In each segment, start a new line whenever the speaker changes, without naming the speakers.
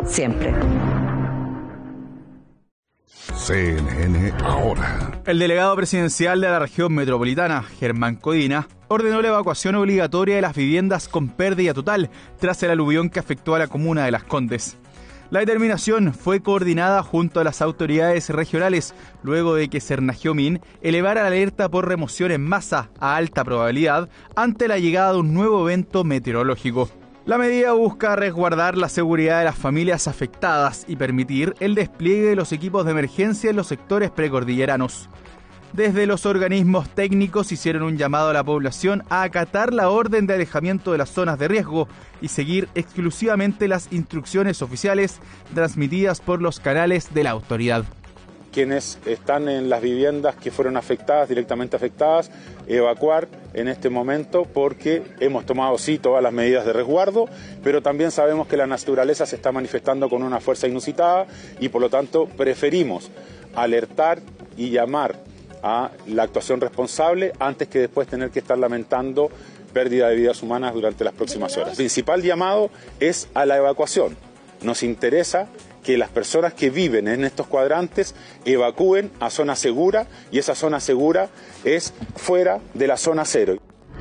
siempre.
CNN Ahora.
El delegado presidencial de la región metropolitana, Germán Codina, ordenó la evacuación obligatoria de las viviendas con pérdida total tras el aluvión que afectó a la comuna de Las Condes. La determinación fue coordinada junto a las autoridades regionales luego de que Cernagiomín elevara la alerta por remoción en masa a alta probabilidad ante la llegada de un nuevo evento meteorológico. La medida busca resguardar la seguridad de las familias afectadas y permitir el despliegue de los equipos de emergencia en los sectores precordilleranos. Desde los organismos técnicos hicieron un llamado a la población a acatar la orden de alejamiento de las zonas de riesgo y seguir exclusivamente las instrucciones oficiales transmitidas por los canales de la autoridad.
Quienes están en las viviendas que fueron afectadas, directamente afectadas, evacuar en este momento porque hemos tomado sí todas las medidas de resguardo, pero también sabemos que la naturaleza se está manifestando con una fuerza inusitada y por lo tanto preferimos alertar y llamar a la actuación responsable antes que después tener que estar lamentando pérdida de vidas humanas durante las próximas horas. El principal llamado es a la evacuación. Nos interesa que las personas que viven en estos cuadrantes evacúen a zona segura y esa zona segura es fuera de la zona cero.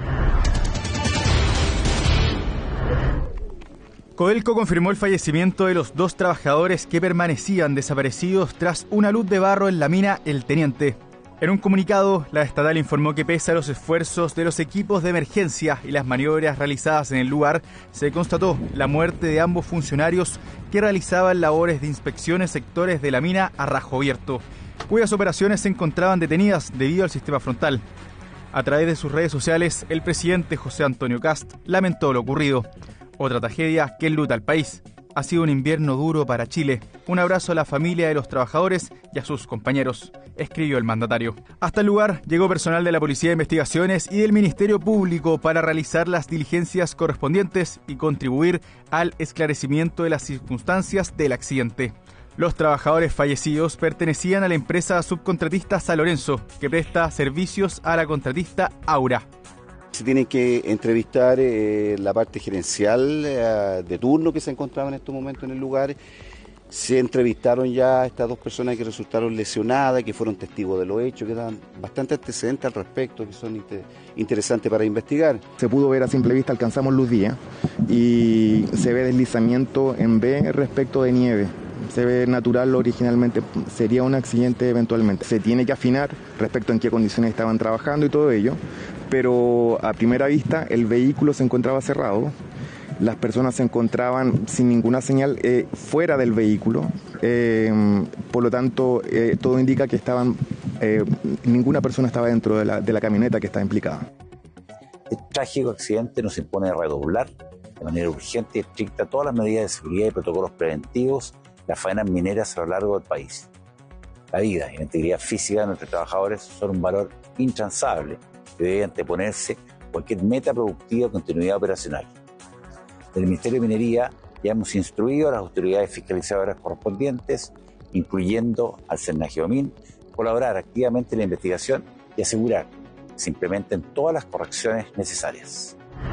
Codelco confirmó el fallecimiento de los 2 trabajadores que permanecían desaparecidos tras una luz de barro en la mina El Teniente. En un comunicado, la estatal informó que pese a los esfuerzos de los equipos de emergencia y las maniobras realizadas en el lugar, se constató la muerte de ambos funcionarios que realizaban labores de inspección en sectores de la mina a rajo abierto, cuyas operaciones se encontraban detenidas debido al sistema frontal. A través de sus redes sociales, el presidente José Antonio Kast lamentó lo ocurrido. Otra tragedia que enluta al país. Ha sido un invierno duro para Chile. Un abrazo a la familia de los trabajadores y a sus compañeros, escribió el mandatario. Hasta el lugar llegó personal de la Policía de Investigaciones y del Ministerio Público para realizar las diligencias correspondientes y contribuir al esclarecimiento de las circunstancias del accidente. Los trabajadores fallecidos pertenecían a la empresa subcontratista San Lorenzo, que presta servicios a la contratista Aura.
Se tiene que entrevistar la parte gerencial de turno que se encontraba en estos momentos en el lugar. Se entrevistaron ya a estas 2 personas que resultaron lesionadas, que fueron testigos de los hechos, que dan bastante antecedentes al respecto, que son interesantes para investigar.
Se pudo ver a simple vista, alcanzamos luz día y se ve deslizamiento en B respecto de nieve. Se ve natural, originalmente sería un accidente eventualmente. Se tiene que afinar respecto en qué condiciones estaban trabajando y todo ello, pero a primera vista el vehículo se encontraba cerrado, las personas se encontraban sin ninguna señal fuera del vehículo, por lo tanto todo indica que ninguna persona estaba dentro de la camioneta que estaba implicada.
Este trágico accidente nos impone redoblar de manera urgente y estricta todas las medidas de seguridad y protocolos preventivos las faenas mineras a lo largo del país. La vida y la integridad física de nuestros trabajadores son un valor intransable que debe anteponerse cualquier meta productiva o continuidad operacional. Del Ministerio de Minería ya hemos instruido a las autoridades fiscalizadoras correspondientes, incluyendo al Cernagiomín, colaborar activamente en la investigación y asegurar que se implementen todas las correcciones necesarias.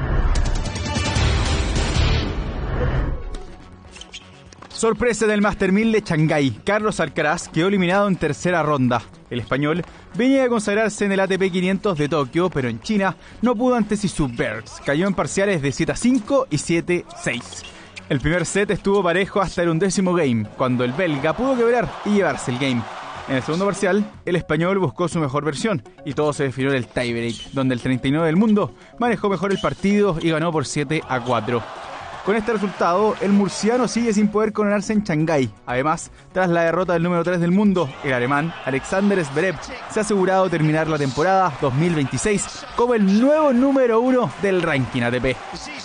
Sorpresa del Master 1000 de Shanghái. Carlos Alcaraz quedó eliminado en tercera ronda. El español venía a consagrarse en el ATP 500 de Tokio, pero en China no pudo ante Zizou Bergs. Cayó en parciales de 7-5 y 7-6. El primer set estuvo parejo hasta el 11º game, cuando el belga pudo quebrar y llevarse el game. En el segundo parcial, el español buscó su mejor versión y todo se definió en el tiebreak, donde el 39 del mundo manejó mejor el partido y ganó por 7-4. Con este resultado, el murciano sigue sin poder coronarse en Shanghái. Además, tras la derrota del número 3 del mundo, el alemán Alexander Zverev se ha asegurado terminar la temporada 2026 como el nuevo número 1 del ranking ATP.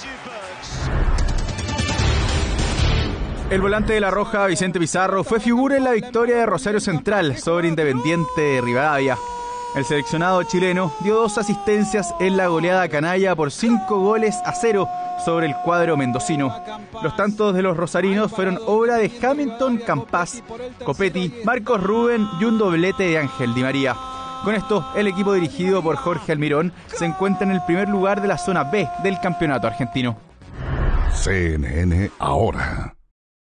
El volante de La Roja, Vicente Pizarro, fue figura en la victoria de Rosario Central sobre Independiente de Rivadavia. El seleccionado chileno dio 2 asistencias en la goleada canalla por 5-0 sobre el cuadro mendocino. Los tantos de los rosarinos fueron obra de Hamilton, Campas, Copetti, Marcos Rubén y un doblete de Ángel Di María. Con esto, el equipo dirigido por Jorge Almirón se encuentra en el primer lugar de la zona B del campeonato argentino.
CNN Ahora.